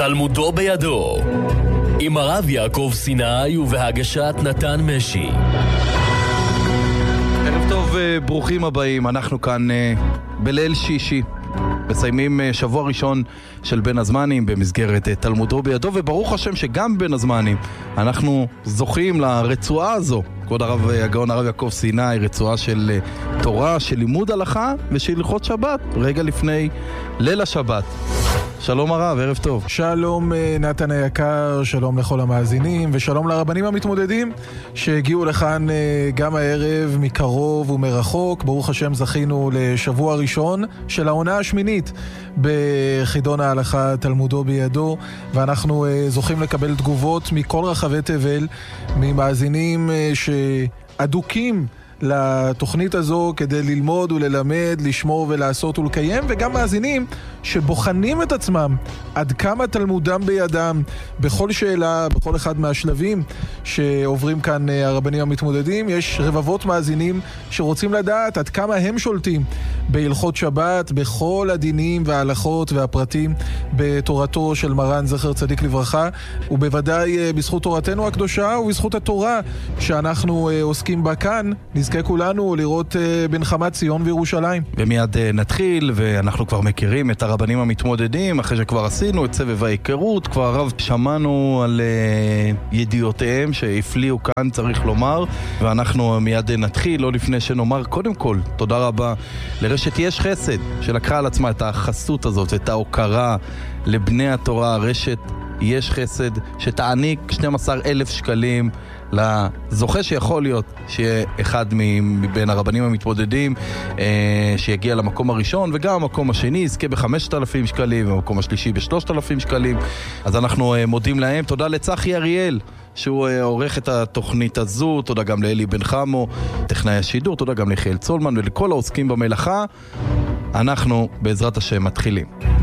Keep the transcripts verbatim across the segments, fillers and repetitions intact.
תלמודו בידו, עם הרב יעקב סיני ובהגשת נתן משי. ערב טוב, ברוכים הבאים. אנחנו כאן בליל שישי, מסיימים שבוע ראשון של בין הזמנים במסגרת תלמודו בידו, וברוך השם שגם בין הזמנים אנחנו זוכים לרצועה הזו. כבוד הרב הגאון הרב יעקב סיני, רצועה של תורה, של לימוד הלכה ושל הלכות שבת, רגע לפני ליל השבת. שלום הרב, ערב טוב. שלום נתן היקר, שלום לכל המאזינים ושלום לרבנים המתמודדים שהגיעו לכאן גם הערב מקרוב ומרחוק. ברוך השם זכינו לשבוע ראשון של העונה השמינית בחידון ההלכה תלמודו בידו, ואנחנו זוכים לקבל תגובות מכל רחבי תבל, ממאזינים שאדוקים לתוכנית הזו כדי ללמוד וללמד, לשמור ולעשות ולקיים, וגם מאזינים שבוחנים את עצמם עד כמה תלמודם בידם בכל שאלה, בכל אחד מהשלבים שעוברים כאן הרבנים המתמודדים. יש רבבות מאזינים שרוצים לדעת עד כמה הם שולטים בהלכות שבת, בכל הדינים וההלכות והפרטים בתורתו של מרן זכר צדיק לברכה, ובוודאי בזכות תורתנו הקדושה ובזכות התורה שאנחנו עוסקים בה כאן. נזכה כולנו לראות בנחמת ציון וירושלים. ומיד נתחיל, ואנחנו כבר מכירים את הרבנים המתמודדים, אחרי שכבר עשינו את סבב ההיכרות, כבר הרב שמענו על ידיעותיהם שהפליאו כאן, צריך לומר, ואנחנו מיד נתחיל, לא לפני שנאמר קודם כל תודה רבה לרשת יש חסד, שלקחה על עצמה את החסות הזאת, את ההוקרה לבני התורה. רשת יש חסד שתעניק שנים עשר אלף שקלים לזוכה, שיכול להיות שיהיה אחד מבין הרבנים המתמודדים אה, שיגיע למקום הראשון, וגם המקום השני יזכה ב-חמשת אלפים שקלים, והמקום השלישי ב-שלושת אלפים שקלים. אז אנחנו אה, מודים להם. תודה לצחי אריאל שהוא אה, עורך את התוכנית הזו, תודה גם לאלי בן חמו טכנאי השידור, תודה גם לחיאל צולמן ולכל העוסקים במלאכה. אנחנו בעזרת השם מתחילים.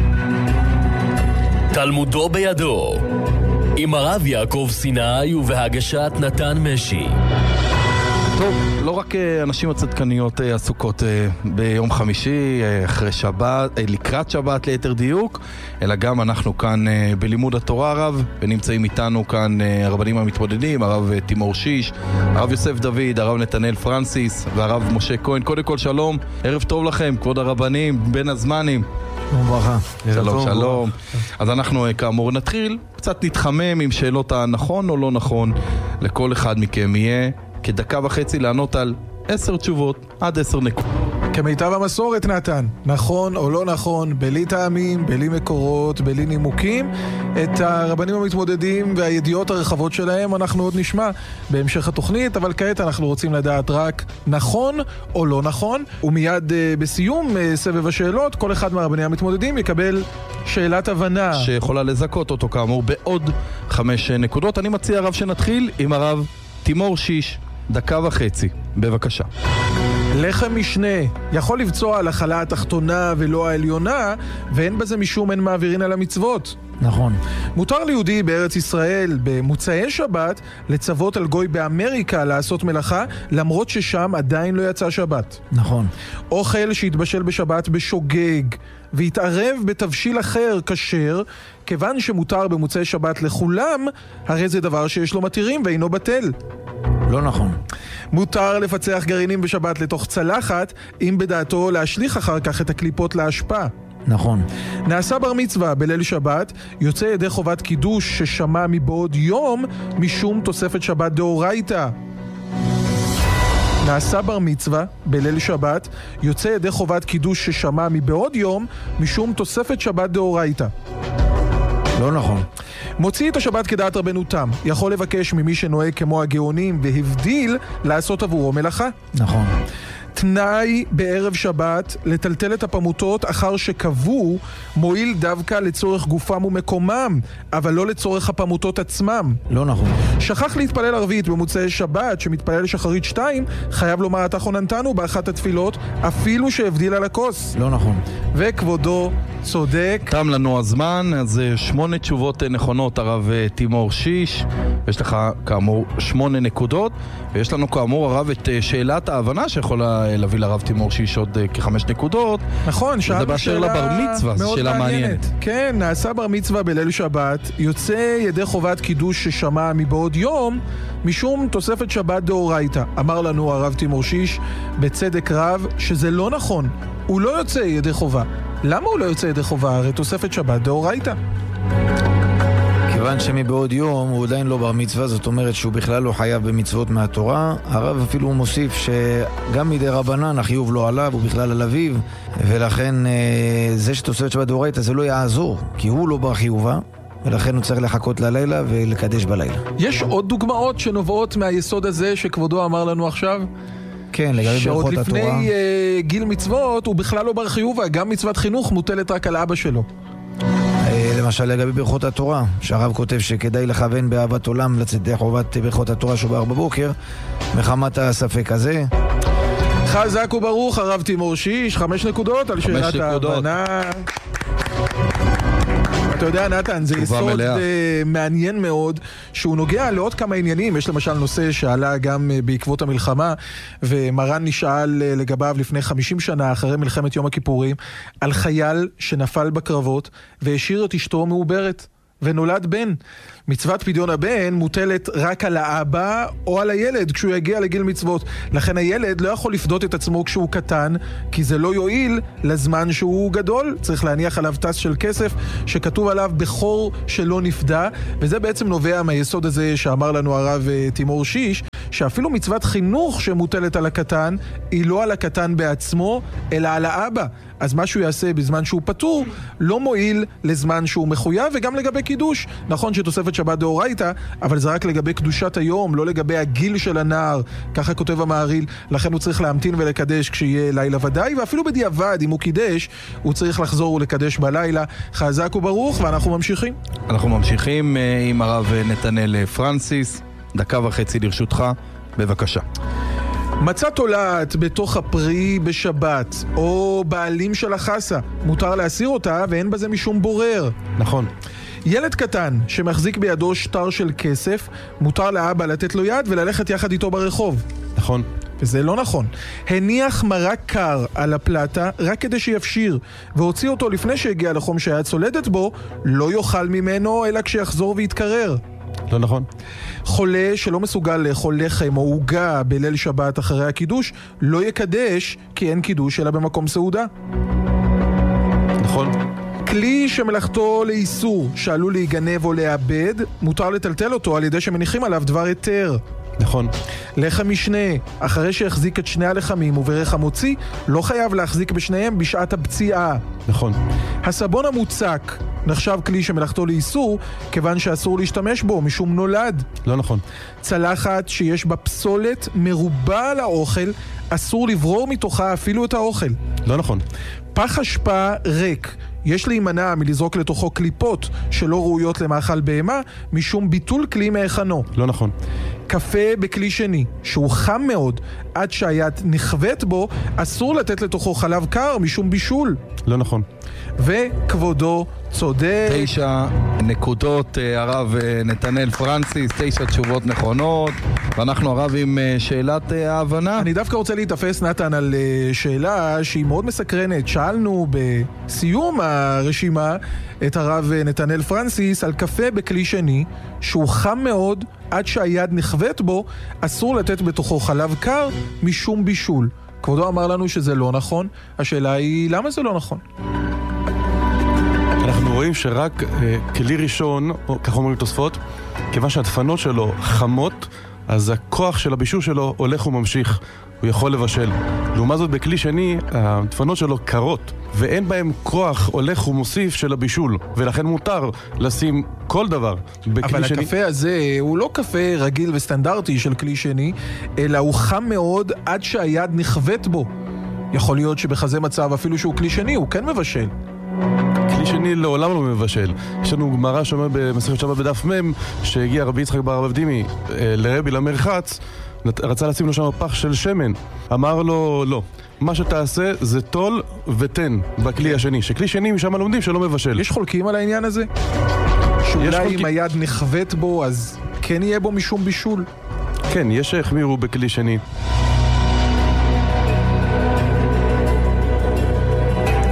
תלמודו בידו, עם הרב יעקב סיני ובהגשת נתן משי. טוב, לא רק אנשים הצדקניות עסוקות ביום חמישי אחרי שבת, לקראת שבת ליתר דיוק, אלא גם אנחנו כאן בלימוד התורה הרב, ונמצאים איתנו כאן הרבנים המתמודדים, הרב תימור שיש, הרב יוסף דוד, הרב נתנאל פרנסיס והרב משה כהן. קודם כל שלום, ערב טוב לכם, כבוד הרבנים בין הזמנים. שלום ברכה. שלום שלום. אז אנחנו כאמור נתחיל, קצת נתחמם עם שאלות הנכון או לא נכון. לכל אחד מכם יהיה כדקה וחצי לענות על עשר תשובות עד עשר נקודות. כמיטב המסורת נתן, נכון או לא נכון, בלי טעמים, בלי מקורות, בלי נימוקים. את הרבנים המתמודדים והידיעות הרחבות שלהם אנחנו עוד נשמע בהמשך התוכנית, אבל כעת אנחנו רוצים לדעת רק נכון או לא נכון, ומיד uh, בסיום uh, סבב השאלות, כל אחד מהרבנים המתמודדים יקבל שאלת הבנה שיכולה לזכות אותו כאמור בעוד חמש נקודות. אני מציע הרב שנתחיל עם הרב תימור שיש, דקה וחצי, בבקשה. לחם משנה יכול לבצוע על החלה התחתונה ולא העליונה, ואין בזה משום אין מעבירין על המצוות. נכון. מותר ליהודי בארץ ישראל במוצאי שבת לצוות על גוי באמריקה לעשות מלאכה, למרות ששם עדיין לא יצא שבת. נכון. אוכל שהתבשל בשבת בשוגג והתערב בתבשיל אחר כשר, כיוון שמותר במוצאי שבת לכולם, הרי זה דבר שיש לו מתירים ואינו בטל. לא נכון. מותר לפצח גרעינים בשבת לתוך צלחת, אם בדעתו להשליך אחר כך את הקליפות להשפעה. נכון. נעשה בר מצווה בליל שבת, יוצא ידי חובת קידוש ששמע מבעוד יום, משום תוספת שבת דאורייתא. נעשה בר מצווה בליל שבת, יוצא ידי חובת קידוש ששמע מבעוד יום, משום תוספת שבת דאורייתא. לא נכון. מוציא את השבת כדעת רבנו תם, יכול לבקש ממי שנוהג כמו הגאונים והבדיל לעשות עבורו מלאכה. נכון. תנאי בערב שבת לטלטל את הפמוטות אחר שקבו מועיל דווקא לצורך גופם ומקומם, אבל לא לצורך הפמוטות עצמם. לא נכון. שכח להתפלל ערבית במוצאי שבת, שמתפלל לשחרית שתיים, חייב לומר אתה חוננתנו באחת התפילות, אפילו שהבדיל על הכוס. לא נכון. וכבודו צודק. תם לנו הזמן, אז שמונה תשובות נכונות הרב תימור שיש, יש לך כאמור שמונה נקודות, ויש לנו כאמור הרב את שאלת ההבנה שיכולה להביא לרב תימור שיש עוד כחמש נקודות. נכון, שאלנו שאלה שאלה בר מצווה, מאוד שאלה מעניינת. מעניינת. כן, נעשה בר מצווה בליל שבת, יוצא ידי חובת קידוש ששמע מבעוד יום, משום תוספת שבת דאורייתא. אמר לנו הרב תימור שיש בצדק רב שזה לא נכון, הוא לא יוצא ידי חובה. למה הוא לא יוצא ידי חובה? הרי תוספת שבת דאורייתא. כיוון שמבעוד יום הוא עדיין לא בר מצווה, זאת אומרת שהוא בכלל לא חייב במצוות מהתורה. הרב אפילו מוסיף שגם מדי רבנן החיוב לא עליו, הוא בכלל על אביו, ולכן זה שתוספת שבת דאורייתא זה לא יעזור, כי הוא לא בר חיובה, ולכן הוא צריך לחכות ללילה ולקדש בלילה. יש עוד דוגמאות שנובעות מהיסוד הזה שכבודו אמר לנו עכשיו? כן, לגבי ברכות התורה. שעוד לפני uh, גיל מצוות הוא בכלל לא בר חיובה, גם מצוות חינוך מוטלת רק על אבא שלו. למשל לגבי ברכות התורה, שהרב כותב שכדאי לכוון באהבת עולם לצאת חובת ברכות התורה שהוא בארבע בבוקר, מחמת הספק הזה. חזק וברוך הרב תימור שיש, חמש נקודות על שאלת ההבנה. אתה יודע נתן, זה יסוד מעניין מאוד שהוא נוגע לעוד כמה עניינים. יש למשל נושא שעלה גם בעקבות המלחמה ומרן נשאל לגביו לפני חמישים שנה אחרי מלחמת יום הכיפורים על חייל שנפל בקרבות והשאיר את אשתו מעוברת ונולד בן. מצוות פדיון הבן מוטלת רק על האבא או על הילד כשהוא יגיע לגיל מצוות. לכן הילד לא יכול לפדות את עצמו כשהוא קטן, כי זה לא יועיל לזמן שהוא גדול. צריך להניח עליו טס של כסף שכתוב עליו בכור שלא נפדה, וזה בעצם נובע מהיסוד הזה שאמר לנו הרב תימור שיש, שאפילו מצוות חינוך שמוטלת על הקטן היא לא על הקטן בעצמו אלא על האבא. אז מה שהוא יעשה בזמן שהוא פטור לא מועיל לזמן שהוא מחויב. וגם לגבי קידוש, נכון שתוספת שבת דאורייתא, אבל זה רק לגבי קדושת היום, לא לגבי הגיל של הנער, ככה כותב המהרי"ל. לכן הוא צריך להמתין ולקדש כשיהיה לילה ודאי, ואפילו בדיעבד אם הוא קידש הוא צריך לחזור ולקדש בלילה. חזק וברוך, ואנחנו ממשיכים אנחנו ממשיכים עם הרב נתנאל פרנסיס. דקה וחצי לרשותך, בבקשה. מצה תולעת בתוך הפרי בשבת או בעלים של החסה, מותר להסיר אותה ואין בזה משום בורר. נכון. ילד קטן שמחזיק בידו שטר של כסף, מותר לאבא לתת לו יד וללכת יחד איתו ברחוב. נכון. וזה לא נכון. הניח מרק קר על הפלטה רק כדי שיפשיר, והוציא אותו לפני שהגיע לחום שהיה צולדת בו, לא יאכל ממנו אלא כשיחזור ויתקרר. לא נכון. חולה שלא מסוגל לאכול לחם או עוגה בליל שבת אחרי הקידוש לא יקדש, כי אין קידוש אלא במקום סעודה. נכון. כלי שמלאכתו לאיסור שעלול להיגנב או לאבד, מותר לטלטל אותו על ידי שמניחים עליו דבר היתר. נכון. לחם משנה, אחרי שהחזיק את שני הלחמים וברך המוציא, לא חייב להחזיק בשניהם בשעת הפציעה. נכון. הסבון המוצק נחשב כלי שמלאכתו לאיסור, כיוון שאסור להשתמש בו משום נולד. לא נכון. צלחת שיש בה פסולת מרובה על האוכל, אסור לברור מתוכה אפילו את האוכל. לא נכון. פח אשפה ריק, יש להימנע מלזרוק לתוכו קליפות שלא ראויות למאכל בהמה, משום ביטול כלי מהיכנו. לא נכון. קפה בכלי שני, שהוא חם מאוד, עד שהיד נכוות בו, אסור לתת לתוכו חלב קר משום בישול. לא נכון. וכבודו צודק. תשע נקודות, הרב נתנאל פרנסיס, תשע תשובות נכונות, ואנחנו הרב עם שאלת ההבנה. אני דווקא רוצה להתאפס נתן על שאלה שהיא מאוד מסקרנת. שאלנו בסיום הרשימה את הרב נתנאל פרנסיס על קפה בכלי שני שהוא חם מאוד עד שהיד נכוות בו, אסור לתת בתוכו חלב קר משום בישול. כבודו אמר לנו שזה לא נכון. השאלה היא למה זה לא נכון? אנחנו רואים שרק אה, כלי ראשון, או כך אומרים תוספות, כיוון שהדפנות שלו חמות, אז הכוח של הבישול שלו הולך וממשיך, הוא יכול לבשל. לעומת זאת בכלי שני, הדפנות שלו קרות, ואין בהם כוח הולך ומוסיף של הבישול, ולכן מותר לשים כל דבר בכלי אבל שני. אבל הקפה הזה הוא לא קפה רגיל וסטנדרטי של כלי שני, אלא הוא חם מאוד עד שהיד נכוות בו. יכול להיות שבכזה מצב אפילו שהוא כלי שני, הוא כן מבשל. כלי שני לעולם לא מבשל. יש לנו גמרא שאומר במסכת שבת בדף מ' שהגיע רבי יצחק בר אבדימי לרבי למרחץ, רצה לשים לו שם פח של שמן, אמר לו לא, מה שתעשה זה תול ותן בכלי השני, שכלי שני משם לומדים שלא מבשל. יש חולקים על העניין הזה? שאולי חולקים... אם היד נכוות בו אז כן יהיה בו משום בישול? כן, יש שהחמירו בכלי שני.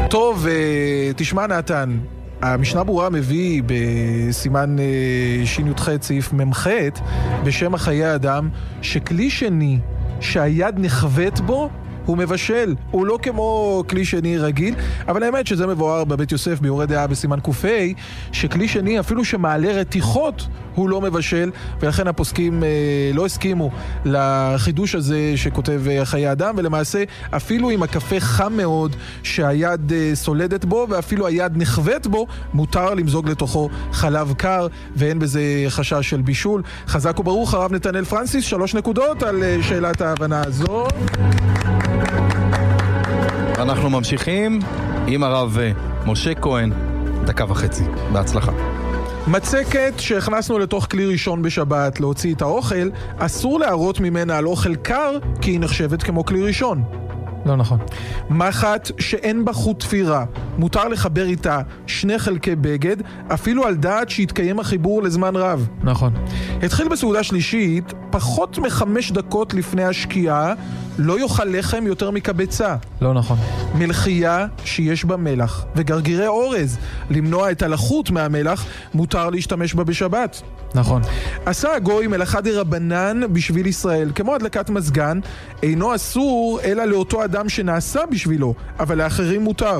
טוב, תשמע נתן, המשנה ברורה מביא בסימן שין י"ח סעיף ממ"ח בשם החיי האדם שכלי שני שהיד נחווית בו הוא מבשל, הוא לא כמו כלי שני רגיל, אבל האמת שזה מבואר בבית יוסף ביורה דעה בסימן קופי, שכלי שני אפילו שמעלה רתיחות הוא לא מבשל, ולכן הפוסקים אה, לא הסכימו לחידוש הזה שכותב אה, חיי אדם, ולמעשה אפילו אם הקפה חם מאוד שהיד אה, סולדת בו, ואפילו היד נחווית בו, מותר למזוג לתוכו חלב קר, ואין בזה חשש של בישול. חזק וברוך הרב נתנאל פרנסיס, שלוש נקודות על אה, שאלת ההבנה הזו. אנחנו ממשיכים עם הרב משה כהן, דקה וחצי. בהצלחה. מצקת שהכנסנו לתוך כלי ראשון בשבת להוציא את האוכל, אסור להראות ממנה על אוכל קר כי היא נחשבת כמו כלי ראשון. לא נכון. מחט שאין בה חוט תפירה, מותר לחבר איתה שני חלקי בגד, אפילו על דעת שהתקיים החיבור לזמן רב. נכון. התחיל בסעודה שלישית, פחות מחמש דקות לפני השקיעה, לא יאכל לחם יותר מקבצה. לא נכון. מלחייה שיש בה מלח, וגרגירי אורז, למנוע את הלחות מהמלח, מותר להשתמש בה בשבת. נכון. עשה הגוי מלאכה דרבנן בשביל ישראל, כמו הדלקת מזגן, אינו אסור אלא לאותו אדם שנעשה בשבילו, אבל לאחרים מותר.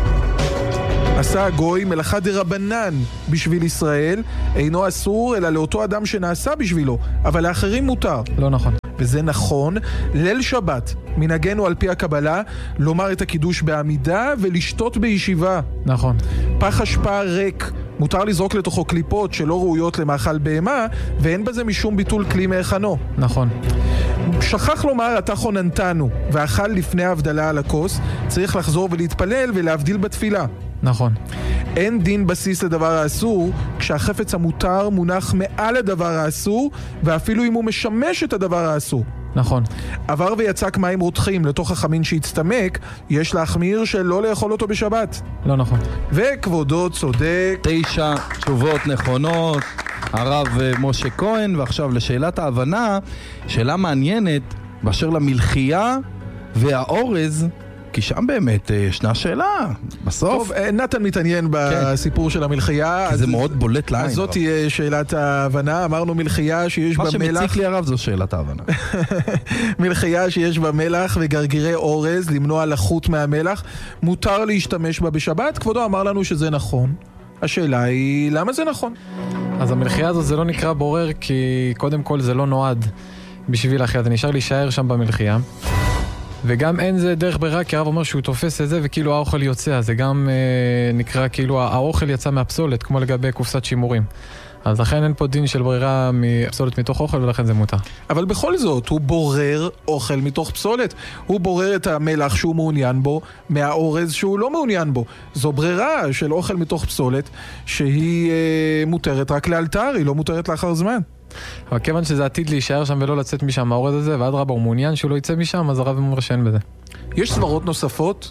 עשה הגוי מלאכה דרבנן בשביל ישראל, אינו אסור אלא לאותו אדם שנעשה בשבילו, אבל לאחרים מותר. לא נכון. וזה נכון, ליל שבת, מנהגנו על פי הקבלה, לומר את הקידוש בעמידה ולשתות בישיבה. נכון. פח אשפה ריק, מותר לזרוק לתוכו קליפות שלא ראויות למאכל בהמה, ואין בזה משום ביטול כלי מהיכנו. נכון. שכח לומר אתה חוננתנו, ואכל לפני ההבדלה על הכוס, צריך לחזור ולהתפלל ולהבדיל בתפילה. נכון. אין דין בסיס לדבר האסור, כשהחפץ המותר מונח מעל הדבר האסור, ואפילו אם הוא משמש את הדבר האסור. נכון. עבר ויצק מים רותחים לתוך החמין שהצטמק, יש להחמיר שלא לאכול אותו בשבת. לא נכון. וכבודו צודק. תשע תשובות נכונות, הרב משה כהן. ועכשיו לשאלת ההבנה, שאלה מעניינת באשר למלחייה והאורז, כי שם באמת ישנה שאלה, בסוף. טוב, נתן מתעניין בסיפור של המלחייה. כי זה מאוד בולט לעין. אז זאת תהיה שאלת ההבנה. אמרנו מלחייה שיש בה מלח. מה שמציק לי הרב זו שאלת ההבנה. מלחייה שיש בה מלח וגרגירי אורז, למנוע לחות מהמלח, מותר להשתמש בה בשבת. כבודו אמר לנו שזה נכון. השאלה היא, למה זה נכון? אז המלחייה הזאת זה לא נקרא בורר, כי קודם כל זה לא נועד בשביל אחר. זה נשאר להישאר שם במלחייה. וגם אין זה דרך ברירה, כי הרב אומר שהוא תופס את זה וכאילו האוכל יוצא, זה גם אה, נקרא כאילו האוכל יצא מהפסולת, כמו לגבי קופסת שימורים. אז לכן אין פה דין של ברירה מפסולת מתוך אוכל, ולכן זה מותר. אבל בכל זאת, הוא בורר אוכל מתוך פסולת. הוא בורר את המלח שהוא מעוניין בו, מהאורז שהוא לא מעוניין בו. זו ברירה של אוכל מתוך פסולת, שהיא אה, מותרת רק לאלתר, היא לא מותרת לאחר זמן. אבל כיוון שזה עתיד להישאר שם ולא לצאת משם האורז הזה, ועד רבה הוא מעוניין שהוא לא יצא משם, אז הרב אומר שאין בזה. יש סברות נוספות?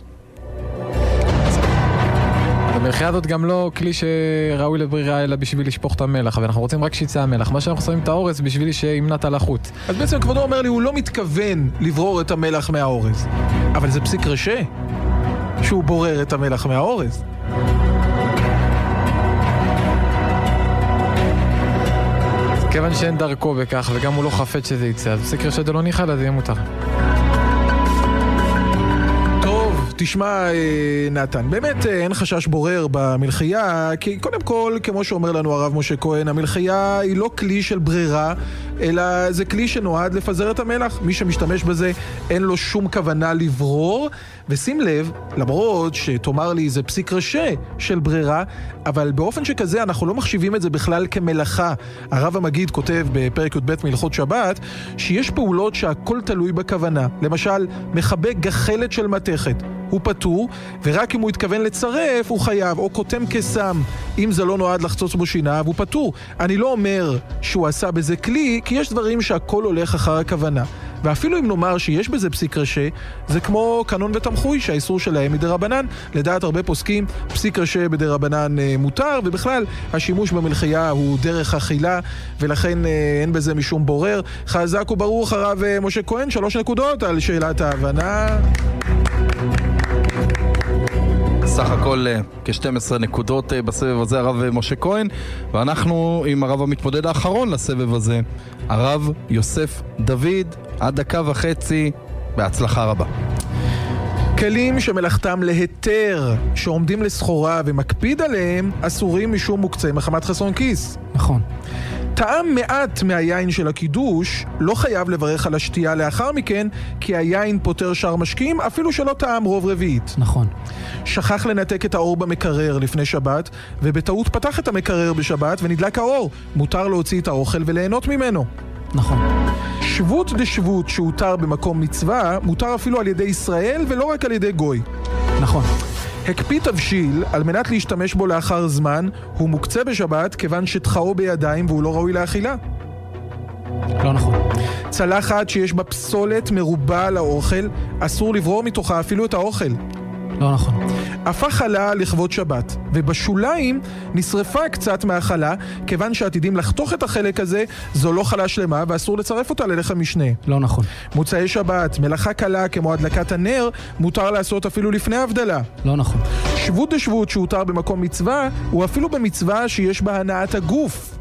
המלחייה הזאת גם לא כלי שראוי לברירה אלא בשביל לשפוך את המלח, ואנחנו רוצים רק שיצא המלח. מה שאנחנו שמים את האורז בשביל שימנע את הלחות. אז בעצם כבודו אומר לי, הוא לא מתכוון לברור את המלח מהאורז. אבל זה פסיק רשע, שהוא בורר את המלח מהאורז. כיוון שאין דרכו בכך, וגם הוא לא חפץ שזה יצא, אז פסיק רשע דלא ניחא, אז זה יהיה מותר. תשמע נתן, באמת אין חשש בורר במלחייה, כי קודם כל, כמו שאומר לנו הרב משה כהן, המלחייה היא לא כלי של ברירה, אלא זה כלי שנועד לפזר את המלח. מי שמשתמש בזה אין לו שום כוונה לברור, ושים לב, למרות שתאמר לי זה פסיק רשע של ברירה, אבל באופן שכזה אנחנו לא מחשיבים את זה בכלל כמלאכה. הרב המגיד כותב בפרק י"ב מהלכות שבת, שיש פעולות שהכל תלוי בכוונה. למשל, מחבא גחלת של מתכת. הוא פטור, ורק אם הוא התכוון לצרף הוא חייב, או קוטם כסם. אם זה לא נועד לחצוץ בו שיניו, הוא פטור. אני לא אומר שהוא עשה בזה כלי, כי יש דברים שהכל הולך אחר הכוונה. ואפילו אם נאמר שיש בזה פסיק רשע, זה כמו קנון ותמחוי שהאיסור שלהם מדרבנן. לדעת הרבה פוסקים, פסיק רשע בדרבנן מותר, ובכלל השימוש במלחייה הוא דרך אכילה, ולכן אין בזה משום בורר. חזק וברוך הרב משה כהן, שלוש נקודות על שאלת ההבנה. סך הכל כ-שתים עשרה נקודות בסבב הזה, הרב משה כהן, ואנחנו עם הרב המתמודד האחרון לסבב הזה, הרב יוסף דוד, עד דקה וחצי, בהצלחה רבה. כלים שמלאכתם להיתר, שעומדים לסחורה ומקפיד עליהם, אסורים משום מוקצה מחמת חסרון כיס. נכון. טעם מעט מהיין של הקידוש, לא חייב לברך על השתייה לאחר מכן, כי היין פותר שאר משקים, אפילו שלא טעם רוב רביעית. נכון. שכח לנתק את האור במקרר לפני שבת, ובטעות פתח את המקרר בשבת ונדלק האור. מותר להוציא את האוכל וליהנות ממנו. נכון. שבות דשבות שהותר במקום מצווה, מותר אפילו על ידי ישראל ולא רק על ידי גוי. נכון. הקפיא תבשיל על מנת להשתמש בו לאחר זמן, הוא מוקצה בשבת כיוון שטחאו בידיים והוא לא ראוי לאכילה. לא נכון. צלחת שיש בה פסולת מרובה על האוכל, אסור לברור מתוכה אפילו את האוכל. לא נכון. הפך חלה לכבוד שבת, ובשוליים נשרפה קצת מהחלה, כיוון שעתידים לחתוך את החלק הזה, זו לא חלה שלמה ואסור לצרף אותה ללחם משנה. לא נכון. מוצאי שבת, מלאכה קלה כמו הדלקת הנר, מותר לעשות אפילו לפני הבדלה. לא נכון. שבות דשבות שהותר במקום מצווה, הוא אפילו במצווה שיש בה הנעת הגוף.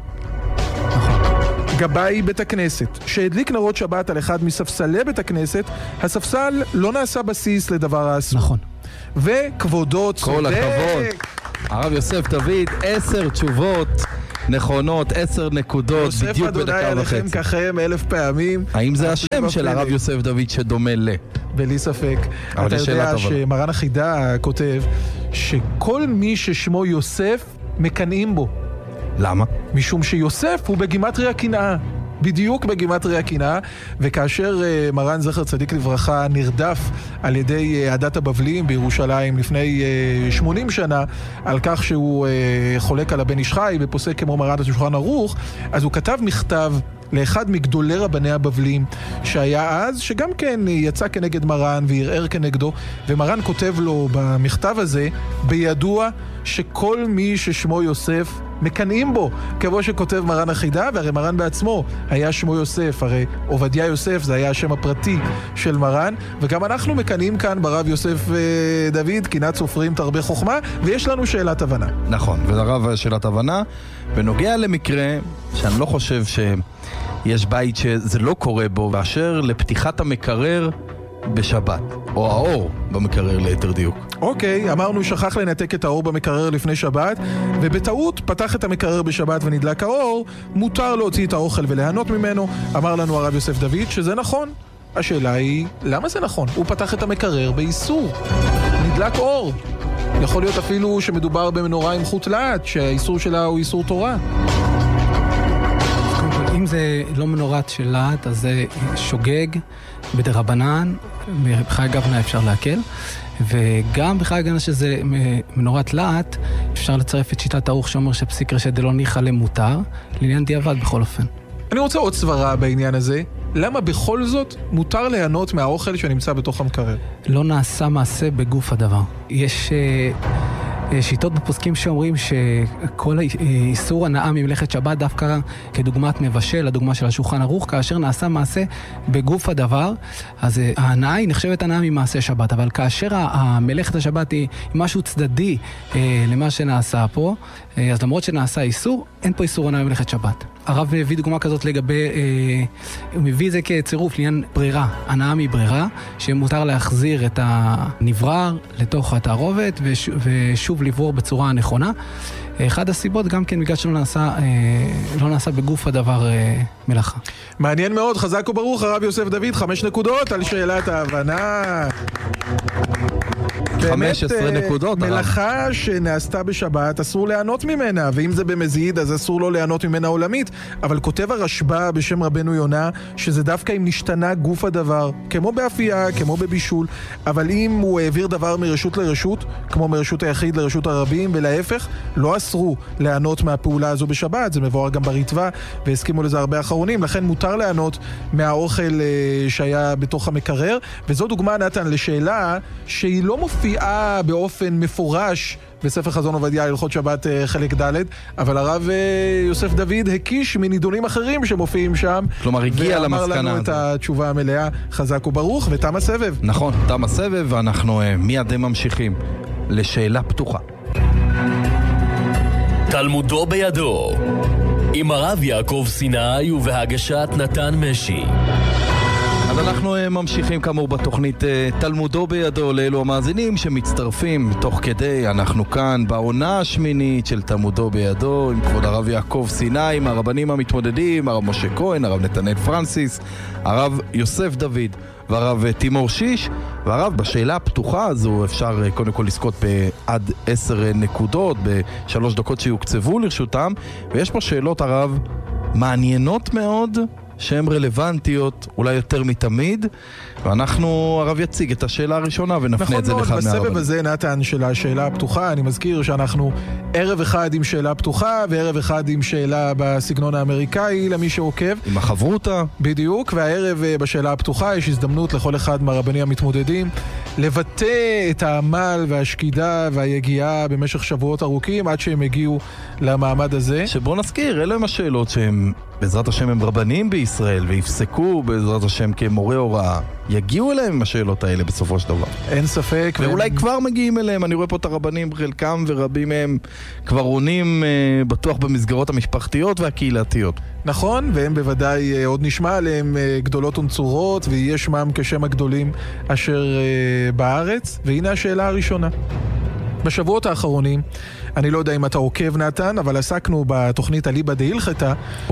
גבאי בית הכנסת, שהדליק נרות שבת על אחד מספסלי בית הכנסת, הספסל לא נעשה בסיס לדבר האסור. נכון. וכבודו צודק. כל הכבוד. הרב יוסף דוד, עשר תשובות נכונות, עשר נקודות, בדיוק בדקה וחצי. יוסף אדוני עליכם ככם אלף פעמים. האם זה השם של הרב יוסף דוד שדומה ל? בלי ספק. אתה יודע שמרן החידה כותב שכל מי ששמו יוסף מקנאים בו. למה? משום שיוסף הוא בגימטריה קנאה. בדיוק בגימטריה קנאה, וכאשר uh, מרן זכר צדיק לברכה נרדף על ידי uh, עדת הבבלים בירושלים לפני uh, שמונים שנה על כך שהוא uh, חולק על הבן איש חי ופוסק כמו מרן השולחן ערוך, אז הוא כתב מכתב לאחד מגדולי רבני הבבלים שהיה אז, שגם כן יצא כנגד מרן וערער כנגדו, ומרן כותב לו במכתב הזה, בידוע שכל מי ששמו יוסף מקנאים בו, כמו שכותב מרן החידה, והרי מרן בעצמו היה שמו יוסף, הרי עובדיה יוסף זה היה השם הפרטי של מרן, וגם אנחנו מקנאים כאן ברב יוסף דוד, קנאת סופרים תרבה חוכמה, ויש לנו שאלת הבנה. נכון, ולרב שאלת הבנה, בנוגע למקרה שאני לא חושב שיש בית שזה לא קורה בו, באשר לפתיחת המקרר בשבת, או האור במקרר ליתר דיוק. אוקיי, אמרנו שכח לנתק את האור במקרר לפני שבת, ובטעות פתח את המקרר בשבת ונדלק האור, מותר להוציא את האוכל וליהנות ממנו. אמר לנו הרב יוסף דוד שזה נכון. השאלה היא, למה זה נכון? הוא פתח את המקרר באיסור. נדלק אור. יכול להיות אפילו שמדובר במנורה עם חוט להט, שהאיסור שלה הוא איסור תורה. אם זה לא מנורת של להט, אז זה שוגג בדרבנן, בחי גבנה אפשר להקל, וגם בחי גבנה שזה מנורת להט, אפשר לצרף את שיטת האורך שאומר שפסיק רשת דלא ניחא למותר, לעניין דיעבד בכל אופן. אני רוצה עוד סברה בעניין הזה. למה בכל זאת מותר ליהנות מהאוכל שנמצא בתוך המקרר? לא נעשה מעשה בגוף הדבר. יש שיטות בפוסקים שאומרים שכל איסור הנאה ממלאכת שבת דווקא כדוגמת מבשל, הדוגמה של השולחן ערוך, כאשר נעשה מעשה בגוף הדבר, אז ההנאה היא נחשבת הנאה ממעשה שבת, אבל כאשר המלאכת השבת היא משהו צדדי למה שנעשה פה, אז למרות שנעשה איסור, אין פה איסור הנאה ממלאכת שבת. הרב מביא דוגמה כזאת לגבי, הוא מביא זה כצירוף לעניין ברירה, הנאה מברירה, שמותר להחזיר את הנברר לתוך התערובת ושוב לברור בצורה הנכונה. אחד הסיבות גם כן בגלל שלא נעשה, לא נעשה בגוף הדבר מלאכה. מעניין מאוד, חזק וברוך הרב יוסף דוד, חמש נקודות על שאלת ההבנה. חמש עשרה נקודות. מלאכה שנעשתה בשבת אסור ליהנות ממנה, ואם זה במזיד אז אסור לו ליהנות ממנה עולמית, אבל כותב הרשב"א בשם רבנו יונה שזה דווקא אם נשתנה גוף הדבר, כמו באפייה, כמו בבישול, אבל אם הוא העביר דבר מרשות לרשות, כמו מרשות היחיד לרשות הרבים ולהפך, לא אסרו ליהנות מהפעולה הזו בשבת. זה מבואר גם בריטב"א והסכימו לזה הרבה אחרונים, לכן מותר ליהנות מהאוכל שהיה בתוך המקרר. וזו דוגמה, נתן, לשאלה שהיא לא מופיעה באופן מפורש בספר חזון עובדיה הלכות שבת חלק ד', אבל הרב יוסף דוד הקיש מנידונים אחרים שמופיעים שם, כלומר הגיע למסקנה ואמר לנו את התשובה המלאה. חזק וברוך, ותם הסבב. נכון, תם הסבב, ואנחנו מיד ממשיכים לשאלה פתוחה. תלמודו בידו, עם הרב יעקב סיני ובהגשת נתן משי. אז אנחנו ממשיכים כאמור בתוכנית תלמודו בידו לאלו המאזינים שמצטרפים תוך כדי. אנחנו כאן בעונה השמינית של תלמודו בידו עם כבוד הרב יעקב סיני, עם הרבנים המתמודדים, הרב משה כהן, הרב נתנאל פרנסיס, הרב יוסף דוד והרב תימור שיש. והרב, בשאלה הפתוחה הזו אפשר קודם כל לזכות בעד עשר נקודות בשלוש דקות שיוקצבו לרשותם, ויש פה שאלות הרב מעניינות מאוד שהן רלוונטיות אולי יותר מתמיד, ואנחנו, הרב יציג את השאלה הראשונה ונפנה נכון את זה מאוד, לאחד מהרבנים. בסבב הזה נתן של השאלה הפתוחה, אני מזכיר שאנחנו ערב אחד עם שאלה פתוחה וערב אחד עם שאלה בסגנון האמריקאי למי שעוקב. עם החברותה. בדיוק, והערב בשאלה הפתוחה יש הזדמנות לכל אחד מהרבנים המתמודדים לבטא את העמל והשקידה והיגיעה במשך שבועות ארוכים עד שהם הגיעו למעמד הזה. שבוא נזכיר, אלה הם השאלות שהם בעזרת השם הם רבנים בישראל ויפסקו בעזרת השם כמורה הוראה, יגיעו אליהם עם השאלות האלה בסופו של דבר. אין ספק. ואולי והם... כבר מגיעים אליהם, אני רואה פה את הרבנים, חלקם ורבים מהם כבר עונים אה, בטוח במסגרות המשפחתיות והקהילתיות. נכון, והם בוודאי אה, עוד נשמע עליהם אה, גדולות ונצורות, ויהיה שמם כשם הגדולים אשר אה, בארץ. והנה השאלה הראשונה. בשבועות האחרונים, אני לא יודע אם אתה עוקב נתן, אבל עסקנו בתוכנית הליבה דהילכתה,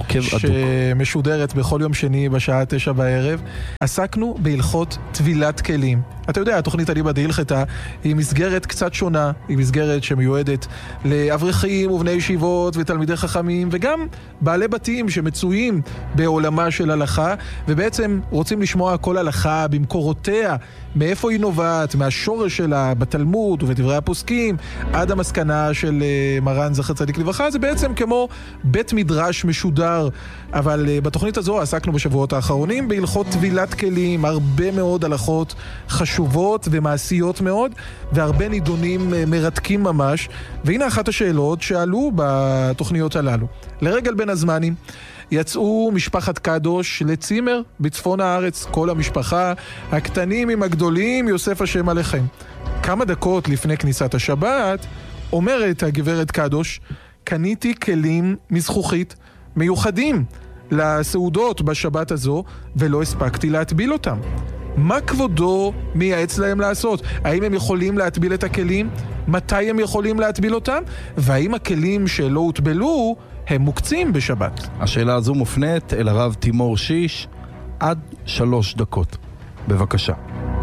שמשודרת בכל יום שני בשעה תשע בערב, עסקנו בהלכות טבילת כלים. אתה יודע, התוכנית הליבה דהילכתה היא מסגרת קצת שונה, היא מסגרת שמיועדת לאברכים ובני ישיבות ותלמידי חכמים, וגם בעלי בתים שמצויים בעולמה של הלכה, ובעצם רוצים לשמוע כל הלכה במקורותיה, מאיפה היא נובעת, מהשורש שלה בתלמוד ובדברי הפוסקים, עד המסקנה של מרן זכר צדיק לברכה. זה בעצם כמו בית מדרש משודר, אבל בתוכנית הזו עסקנו בשבועות האחרונים בהלכות טבילת כלים, הרבה מאוד הלכות חשובות ומעשיות מאוד, והרבה נידונים מרתקים ממש. והנה אחת השאלות שעלו בתוכניות הללו. לרגל בין הזמנים יצאו משפחת קדוש לצימר בצפון הארץ, כל המשפחה, הקטנים עם הגדולים, יוסף השם עליכם. כמה דקות לפני כניסת השבת, אומרת הגברת קדוש, קניתי כלים מזכוכית מיוחדים לסעודות בשבת הזו, ולא הספקתי להטביל אותם. מה כבודו מייעץ להם לעשות? האם הם יכולים להטביל את הכלים? מתי הם יכולים להטביל אותם? והאם הכלים שלא הוטבלו הם מוקצים בשבת? השאלה הזו מופנית אל הרב תימור שיש, עד שלוש דקות. בבקשה.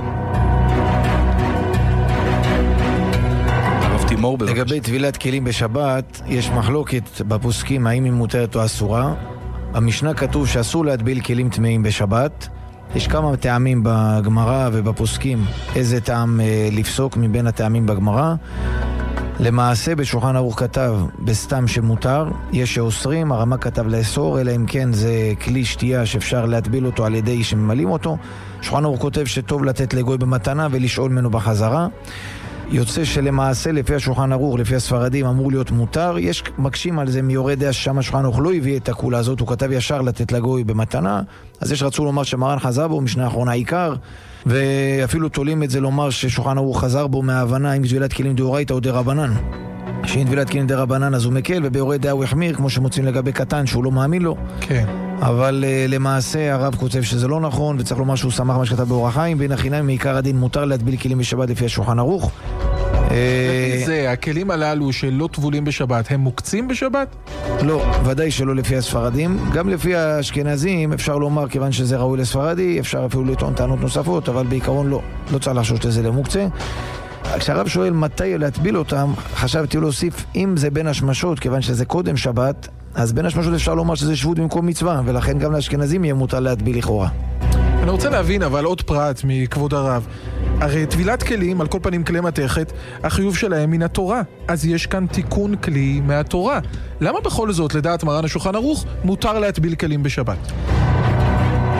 הרב תימור, בבקשה. לגבי טבילת כלים בשבת, יש מחלוקת בפוסקים האם היא מותרת או אסורה. במשנה כתוב שאסור להטביל כלים טמאים בשבת. יש כמה טעמים בגמרא ובפוסקים איזה טעם אה, לפסוק מבין הטעמים בגמרא. למעשה בשולחן ערוך כתב בסתם שמותר, יש שאוסרים, הרמה כתב לאסור, אלא אם כן זה כלי שתייה שאפשר להטביל אותו על ידי שממלאים אותו. שולחן ערוך כותב שטוב לתת לגוי במתנה ולשאול ממנו בחזרה. יוצא שלמעשה לפי השולחן ערוך, לפי הספרדים, אמור להיות מותר. יש מקשים על זה מיורד דעה ששם השולחן ערוך לא הביא את הכולה הזאת, הוא כתב ישר לתת לגוי במתנה. אז יש רצו לומר שמרן חזר בו, משנה האחרונה עיקר, ואפילו תולים את זה לומר ששולחן ערוך חזר בו מההבנה עם טבילת כלים דאורייתא או דרבנן. שאין טבילת כלים דרבנן אז הוא מקל, וביורד דעה הוא החמיר, כמו שמוצאים לגבי קטן שהוא לא מאמין לו. כן. אבל uh, למעשה הרב כותב שזה לא נכון, וצריך לומר שהוא שמח מה שכתב באורח חיים, בין החינם מעיקר הדין מותר להטביל כלים בשבת לפי השולחן ערוך. זה, הכלים הללו שלא טבולים בשבת, הם מוקצים בשבת? לא, ודאי שלא לפי הספרדים. גם לפי האשכנזים אפשר לומר, כיוון שזה ראוי לספרדי, אפשר אפילו לטעון טענות נוספות, אבל בעיקרון לא, לא צריך לחשוש לזה למוקצה. כשהרב שואל מתי להטביל אותם, חשבתי להוסיף, אם זה בין השמשות, כיוון שזה קודם שבת, אז בין השמשות אפשר לומר שזה שבות במקום מצווה, ולכן גם לאשכנזים יהיה מותר להטביל לכאורה. אני רוצה להבין, אבל עוד פרט מכבוד הרב. הרי טבילת כלים, על כל פנים כלי מתכת, החיוב שלהם מן התורה. אז יש כאן תיקון כלי מהתורה. למה בכל זאת, לדעת מרן השולחן ערוך, מותר להטביל כלים בשבת?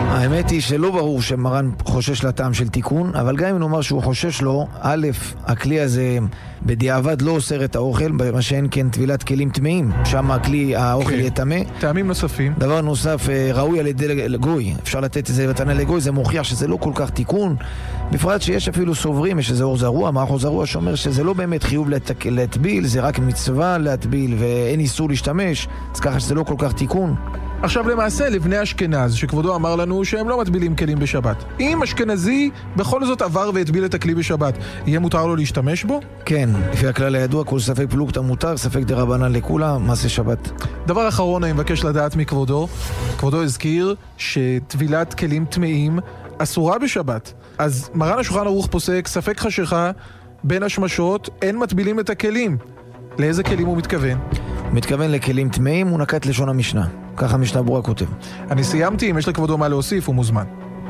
האמת היא שלא ברור שמרן חושש לטעם של תיקון, אבל גם אם נאמר שהוא חושש לו, א', הכלי הזה בדיעבד לא אוסר את האוכל, מה שאין כן טבילת כלים טמאים, שם הכלי, האוכל יהיה טמא. טעמים נוספים. דבר נוסף, ראוי על ידי לגוי, אפשר לתת את זה מתנה לגוי, זה מוכיח שזה לא כל כך תיקון, בפרט שיש אפילו סוברים, יש איזה אור זרוע, מה אור זרוע שאומר שזה לא באמת חיוב לת... להטביל, זה רק מצווה להטביל ואין איסור להשתמש, אז ככה שזה לא כל כך תיקון. עכשיו למעשה לבני אשכנז, שכבודו אמר לנו שהם לא מטבילים כלים בשבת. אם אשכנזי בכל זאת עבר והטביל את הכלי בשבת, יהיה מותר לו להשתמש בו? כן, לפי הכלל הידוע, כל ספק פלוגתא מותר, ספק דרבנן לכולה, מעשה שבת. דבר אחרון, אני מבקש לדעת מכבודו, כבודו הזכיר שטבילת כלים טמאים אסורה בשבת. אז מרן השולחן ערוך פוסק, ספק חשיכה בין השמשות, אין מטבילים את הכלים. לאיזה כלים הוא מתכוון? הוא מתכוון לכלים טמאים, הוא נקט לשון המשנה. ככה המשנה ברורה כותב. אני סיימתי, אם יש לכבודו מה להוסיף, הוא מוזמן.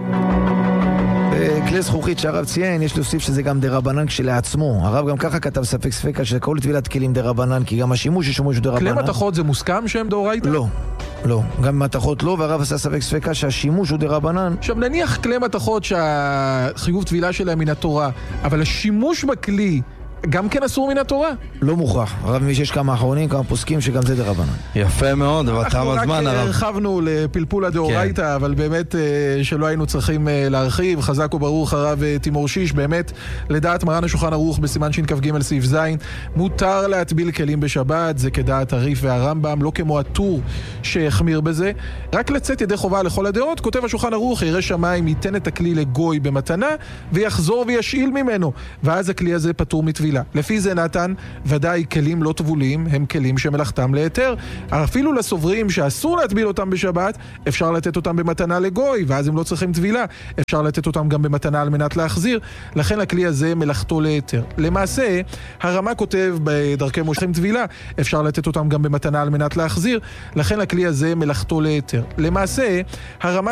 בכלי זכוכית שהרב ציין, יש להוסיף שזה גם דרבנן כשלעצמו. הרב גם ככה כתב ספק ספקה שכל טבילת כלים דרבנן, כי גם השימוש יש שימוש דרבנן. כלי מתכות זה מוסכם שהם דאורייתא? לא. לא, גם מתכות לא, והרב עשה ספק ספקה שהשימוש הוא דרבנן. עכשיו נניח כלי מתכות שהחיוב טבילה שלהם מן התורה, אבל השימוש בכלי גם כן אסור מן התורה? לא מוכרח. הרב מביא שיש כמה אחרונים, כמה פוסקים שגם זה דרבנן. יפה מאוד, אבל תם הזמן הרב. אנחנו רק הרחבנו לפלפול הדאורייתא, כן. אבל באמת שלא היינו צריכים להרחיב. חזק וברוך הרב תימור שיש, באמת לדעת מרן השולחן ערוך בסימן שכ"ג סעיף ז', מותר להטביל כלים בשבת, זה כדעת הריף והרמב"ם, לא כמו הטור שהחמיר בזה. רק לצאת ידי חובה לכל הדעות, כותב השולחן ערוך, ירא שמיים ייתן את הכלי לגוי במתנה, ויחזור וישאיל ממנו, ואז הכלי הזה פטור מטבילה. לפי זה נתן, ודאי כלים לא טבולים הם כלים שמלאכתם להיתר. אפילו לסוברים שאסור להטביל אותם בשבת, אפשר לתת אותם במתנה לגוי, ואז הם לא צריכים טבילה. אפשר לתת אותם גם במתנה על מנת להחזיר. לכן הכלי הזה מלאכתו להיתר. למעשה, הרמה כותב בדרכי מושכים טבילה, אפשר לתת אותם גם במתנה על מנת להחזיר. לכן הכלי הזה מלאכתו להיתר. למעשה, הרמה